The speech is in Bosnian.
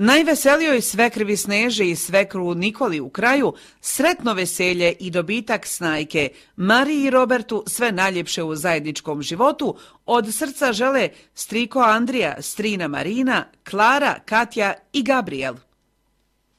Najveselijoj svekrvi Sneže i svekru Nikoli u kraju sretno veselje i dobitak snajke. Mariji i Robertu sve najljepše u zajedničkom životu od srca žele striko Andrija, strina Marina, Klara, Katja i Gabriel.